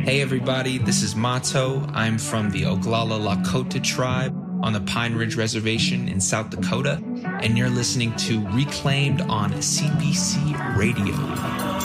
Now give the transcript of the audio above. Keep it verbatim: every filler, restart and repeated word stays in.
Hey everybody, this is Mato. I'm from the Oglala Lakota tribe on the Pine Ridge Reservation in South Dakota, and you're listening to Reclaimed on C B C Radio.